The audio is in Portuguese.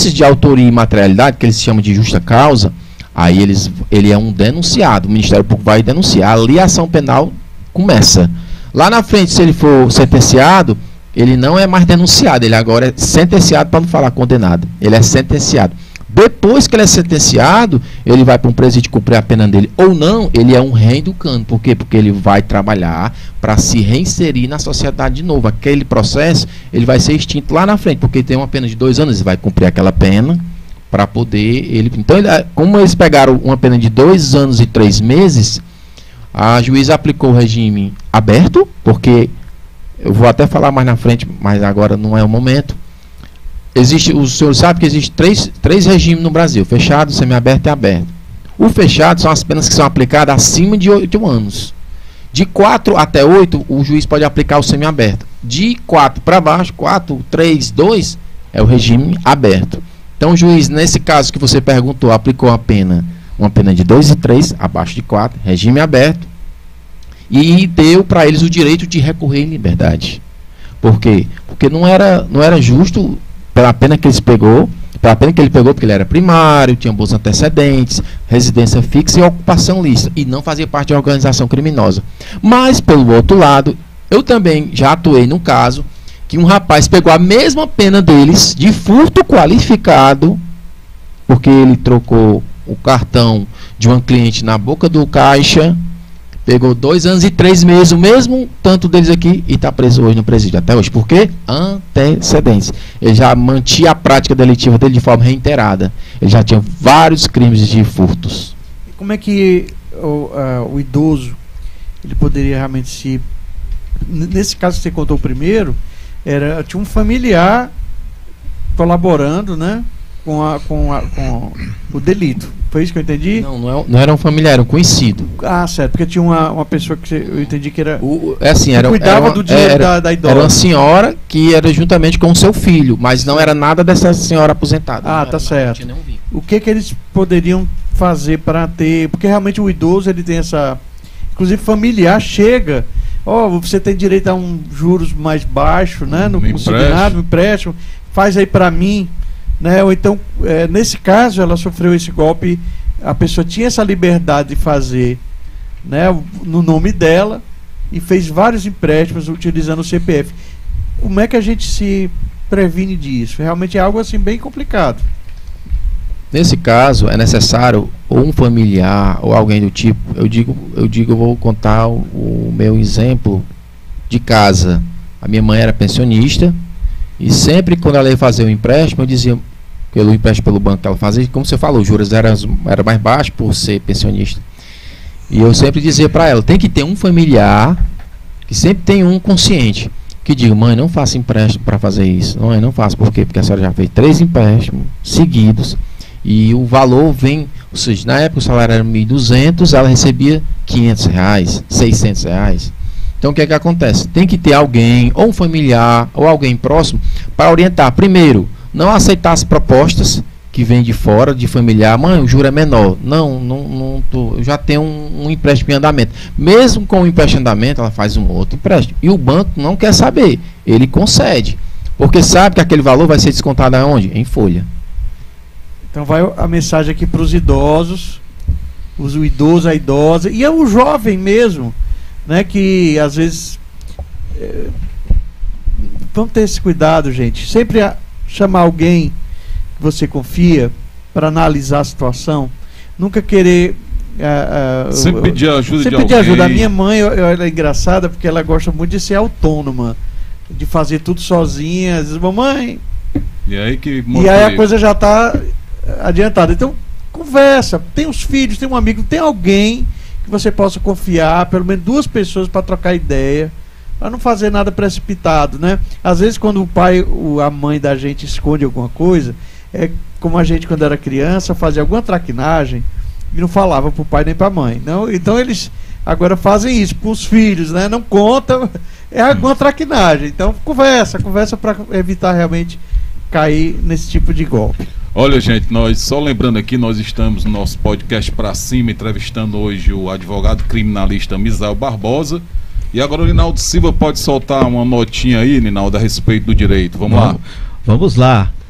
esses de autoria e materialidade, que eles chamam de justa causa, aí ele é um denunciado, o Ministério Público vai denunciar, ali a ação penal começa. Lá na frente, se ele for sentenciado, ele não é mais denunciado, ele agora é sentenciado, para não falar condenado, ele é sentenciado. Depois que ele é sentenciado, ele vai para um presídio cumprir a pena dele ou não, ele é um reeducando. Por quê? Porque ele vai trabalhar para se reinserir na sociedade de novo. Aquele processo, ele vai ser extinto lá na frente, porque tem uma pena de 2 anos, ele vai cumprir aquela pena para poder... Então, como eles pegaram uma pena de 2 anos e 3 meses, a juíza aplicou o regime aberto, porque eu vou até falar mais na frente, mas agora não é o momento. O senhor sabe que existe três regimes no Brasil: fechado, semiaberto e aberto. O fechado são as penas que são aplicadas acima de 8 anos. De 4 até 8, o juiz pode aplicar o semiaberto. De 4 para baixo, 4, 3, 2, é o regime aberto. Então o juiz, nesse caso que você perguntou, aplicou uma pena de 2 e 3, abaixo de 4, regime aberto, e deu para eles o direito de recorrer em liberdade. Por quê? Porque não era justo, pela pena que ele pegou, porque ele era primário, tinha bons antecedentes, residência fixa e ocupação lícita, e não fazia parte de uma organização criminosa. Mas, pelo outro lado, eu também já atuei num caso que um rapaz pegou a mesma pena deles, de furto qualificado, porque ele trocou o cartão de uma cliente na boca do caixa, pegou 2 anos e 3 meses, o mesmo tanto deles aqui, e está preso hoje no presídio, até hoje. Por quê? Antecedentes. Ele já mantinha a prática delitiva dele de forma reiterada. Ele já tinha vários crimes de furtos. E como é que o idoso, ele poderia realmente se... Nesse caso que você contou primeiro, tinha um familiar colaborando, né, com o delito. Foi isso que eu entendi? Não era um familiar, era um conhecido. Ah, certo, porque tinha uma pessoa que eu entendi que era... cuidava do dinheiro da idosa. Era uma senhora que era juntamente com o seu filho, mas não era nada dessa senhora aposentada. Ah, tá certo. O que eles poderiam fazer para ter... Porque realmente o idoso, ele tem essa... Inclusive familiar chega... você tem direito a um juros mais baixo, né? No consignado, empréstimo, faz aí para mim, né? Ou então, nesse caso, ela sofreu esse golpe, a pessoa tinha essa liberdade de fazer, né, no nome dela, e fez vários empréstimos utilizando o CPF. Como é que a gente se previne disso? Realmente é algo assim bem complicado. Nesse caso, é necessário ou um familiar ou alguém do tipo. Eu vou contar o meu exemplo de casa. A minha mãe era pensionista e sempre quando ela ia fazer o empréstimo, eu dizia, pelo empréstimo pelo banco que ela fazia, como você falou, os juros era mais baixo por ser pensionista. E eu sempre dizia para ela, tem que ter um familiar, que sempre tem um consciente, que diga, mãe, não faça empréstimo para fazer isso. Mãe, não faça. Por quê? Porque a senhora já fez 3 empréstimos seguidos. E o valor vem, ou seja, na época o salário era 1.200, ela recebia R$500, R$600. Então o que é que acontece? Tem que ter alguém, ou um familiar, ou alguém próximo, para orientar. Primeiro, não aceitar as propostas que vêm de fora, de familiar. Mãe, o juro é menor. Eu já tenho um empréstimo em andamento. Mesmo com o empréstimo em andamento, ela faz um outro empréstimo. E o banco não quer saber, ele concede. Porque sabe que aquele valor vai ser descontado aonde? Em folha. Então vai a mensagem aqui para os idosos, o idoso, a idosa, e é o jovem mesmo, né, que às vezes... vamos ter esse cuidado, gente. Sempre chamar alguém que você confia para analisar a situação. Nunca querer... sempre pedir ajuda de alguém. Sempre pedir ajuda. A minha mãe, ela é engraçada porque ela gosta muito de ser autônoma, de fazer tudo sozinha. Diz, mamãe... E aí a coisa já está... adiantado. Então, conversa, tem os filhos, tem um amigo, tem alguém que você possa confiar, pelo menos 2 pessoas para trocar ideia, para não fazer nada precipitado, né? Às vezes quando o pai ou a mãe da gente esconde alguma coisa, é como a gente quando era criança fazia alguma traquinagem e não falava para o pai nem para a mãe, não? Então eles agora fazem isso para os filhos, né? Não conta, é alguma traquinagem. Então conversa para evitar realmente cair nesse tipo de golpe. Olha, gente, nós só lembrando aqui, nós estamos no nosso podcast Pra Cima, entrevistando hoje o advogado criminalista Misael Barbosa. E agora o Ninaldo Silva pode soltar uma notinha aí, Ninaldo, a respeito do direito. Vamos lá? Vamos lá.